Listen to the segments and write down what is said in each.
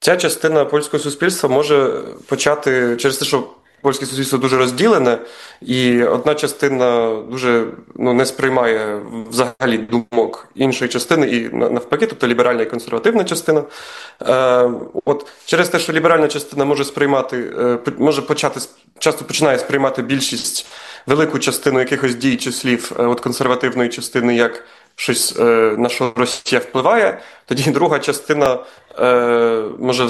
ця частина польського суспільства може почати через те, що польське суспільство дуже розділене, і одна частина дуже не сприймає взагалі думок іншої частини, і навпаки, тобто ліберальна і консервативна частина. От через те, що ліберальна частина може часто починає сприймати велику частину якихось дій чи слів от консервативної частини як щось, на що Росія впливає, тоді друга частина може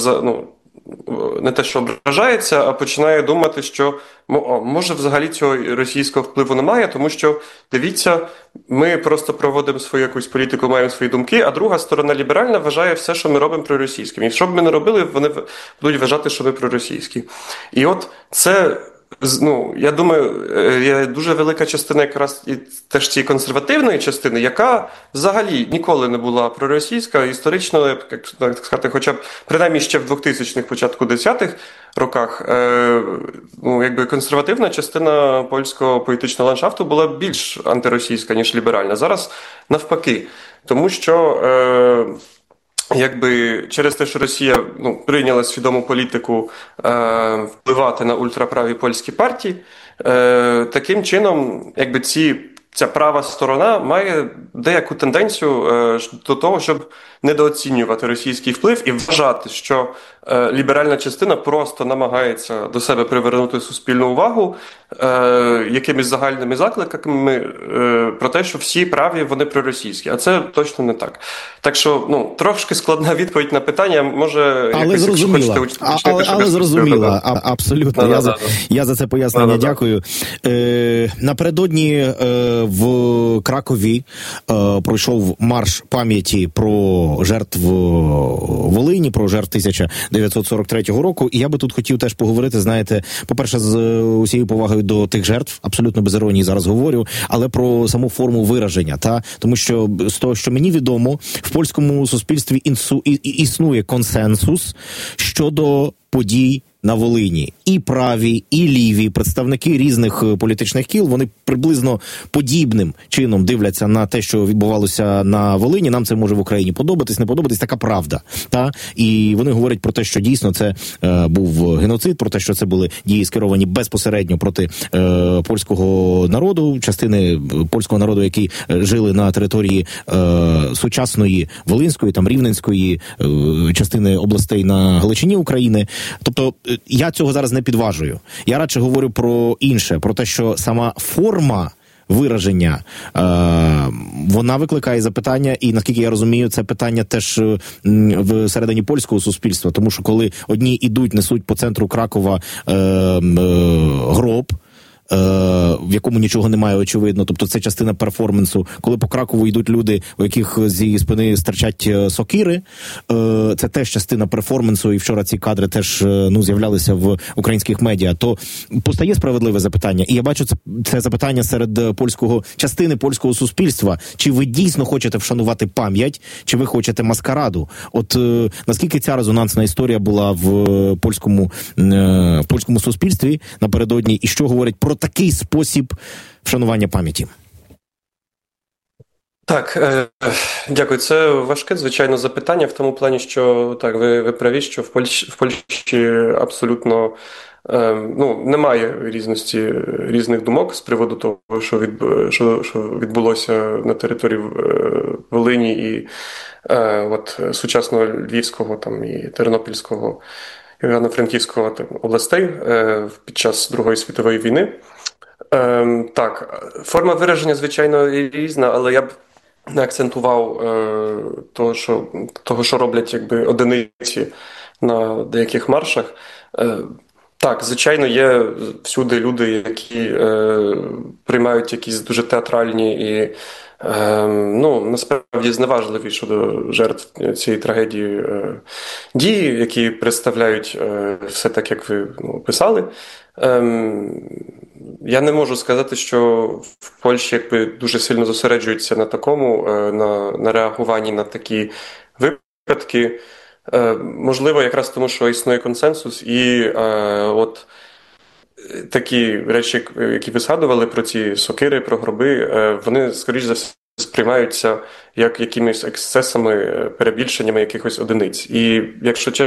не те, що ображається, а починає думати, що може взагалі цього російського впливу немає, тому що, дивіться, ми просто проводимо свою якусь політику, маємо свої думки, а друга сторона ліберальна вважає все, що ми робимо проросійським. І що б ми не робили, вони будуть вважати, що ми проросійські. І от це... я думаю, є дуже велика частина якраз і теж цієї консервативної частини, яка взагалі ніколи не була проросійська, історично, як сказати, хоча б принаймні ще в 2000-х, початку 10-х роках, якби консервативна частина польського політичного ландшафту була більш антиросійська, ніж ліберальна. Зараз навпаки, тому що... Якби через те, що Росія прийняла свідому політику впливати на ультраправі польські партії, таким чином, якби ця права сторона має деяку тенденцію до того, щоб недооцінювати російський вплив і вважати, що ліберальна частина просто намагається до себе привернути суспільну увагу якимись загальними закликами про те, що всі праві, вони проросійські. А це точно не так. Так що, трошки складна відповідь на питання, може... Але зрозуміла. Але зрозуміла, абсолютно. Я за це пояснення дякую. Напередодні в Кракові пройшов марш пам'яті про жертв Волині, про жертв 1943 року. І я би тут хотів теж поговорити, знаєте, по-перше, з усією повагою до тих жертв, абсолютно без іронії зараз говорю, але про саму форму вираження. Тому що з того, що мені відомо, в польському суспільстві існує консенсус щодо подій на Волині. І праві, і ліві представники різних політичних кіл, вони приблизно подібним чином дивляться на те, що відбувалося на Волині. Нам це може в Україні подобатись, не подобатись, така правда. І вони говорять про те, що дійсно це був геноцид, про те, що це були дії скеровані безпосередньо проти польського народу, частини польського народу, які жили на території сучасної Волинської, Рівненської, частини областей на Галичині України. Тобто я цього зараз не підважую. Я радше говорю про інше, про те, що сама форма вираження, вона викликає запитання, і, наскільки я розумію, це питання теж всередині польського суспільства, тому що коли одні ідуть, несуть по центру Кракова гроб, в якому нічого немає, очевидно, тобто це частина перформансу. Коли по Кракову йдуть люди, у яких зі спини стирчать сокири, це теж частина перформансу, і вчора ці кадри теж з'являлися в українських медіа, то постає справедливе запитання. І я бачу це запитання серед частини польського суспільства. Чи ви дійсно хочете вшанувати пам'ять, чи ви хочете маскараду? От наскільки ця резонансна історія була в польському суспільстві напередодні, і що говорять про такий спосіб вшанування пам'яті? Так, дякую. Це важке, звичайно, запитання в тому плані, що так, ви праві, що в Польщі абсолютно немає різних думок з приводу того, що відбулося на території Волині і сучасного Львівського і Тернопільського, Івано-Франківського областей під час Другої світової війни. Так, форма вираження, звичайно, різна, але я б не акцентував того, що роблять одиниці на деяких маршах. Так, звичайно, є всюди люди, які приймають якісь дуже театральні і насправді зневажливі щодо жертв цієї трагедії дії, які представляють все так, як ви писали. Я не можу сказати, що в Польщі дуже сильно зосереджуються на такому, на реагуванні на такі випадки. Можливо, якраз тому, що існує консенсус, і такі речі, які ви згадували про ці сокири, про гроби, вони, скоріш за все, сприймаються як якимись ексцесами, перебільшеннями якихось одиниць. І якщо